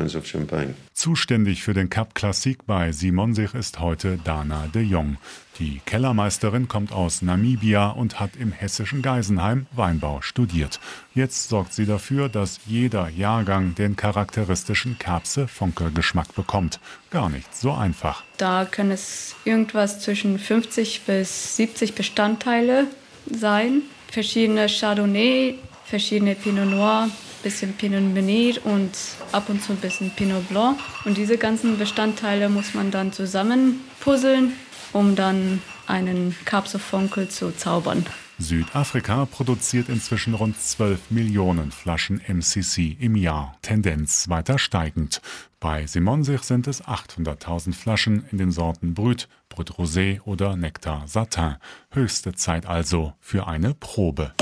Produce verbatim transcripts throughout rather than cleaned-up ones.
wines of Champagne. Zuständig für den Cap Classique bei Simonsich ist heute Dana de Jong. Die Kellermeisterin kommt aus Namibia und hat im hessischen Geisenheim Weinbau studiert. Jetzt sorgt sie dafür, dass jeder Jahrgang den charakteristischen Kerpse-Vonkel-Geschmack bekommt. Gar nicht so einfach. Da können es irgendwas zwischen fünfzig bis siebzig Bestandteile sein. Verschiedene Chardonnay, verschiedene Pinot Noir, bisschen Pinot Meunier und ab und zu ein bisschen Pinot Blanc. Und diese ganzen Bestandteile muss man dann zusammen puzzeln, um dann einen Kerpse-Vonkel zu zaubern. Südafrika produziert inzwischen rund zwölf Millionen Flaschen M C C im Jahr, Tendenz weiter steigend. Bei Simonsich sind es achthunderttausend Flaschen in den Sorten Brut, Brut Rosé oder Nectar Satin. Höchste Zeit also für eine Probe.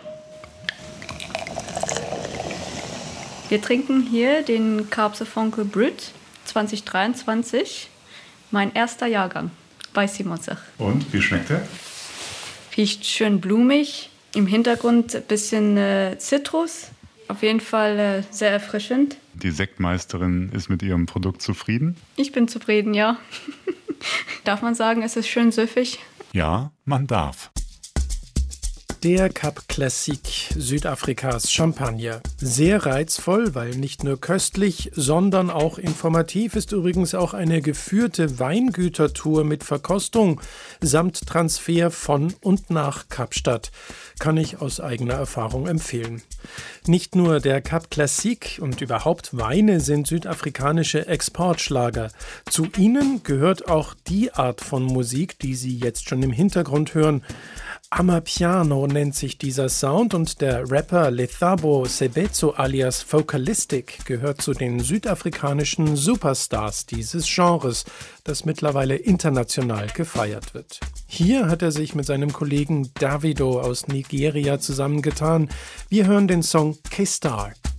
Wir trinken hier den Kerpse-Vonkel Brut zwanzig dreiundzwanzig, mein erster Jahrgang bei Simonsich. Und, wie schmeckt er? Riecht schön blumig, im Hintergrund ein bisschen äh, Zitrus, auf jeden Fall äh, sehr erfrischend. Die Sektmeisterin ist mit ihrem Produkt zufrieden? Ich bin zufrieden, ja. Darf man sagen, es ist schön süffig? Ja, man darf. Der Cap Classique, Südafrikas Champagner. Sehr reizvoll, weil nicht nur köstlich, sondern auch informativ ist übrigens auch eine geführte Weingütertour mit Verkostung samt Transfer von und nach Kapstadt. Kann ich aus eigener Erfahrung empfehlen. Nicht nur der Cap Classique und überhaupt Weine sind südafrikanische Exportschlager. Zu ihnen gehört auch die Art von Musik, die Sie jetzt schon im Hintergrund hören. Amapiano nennt sich dieser Sound und der Rapper Lethabo Sebetso alias Vocalistic gehört zu den südafrikanischen Superstars dieses Genres, das mittlerweile international gefeiert wird. Hier hat er sich mit seinem Kollegen Davido aus Nigeria zusammengetan. Wir hören den Song K-Star.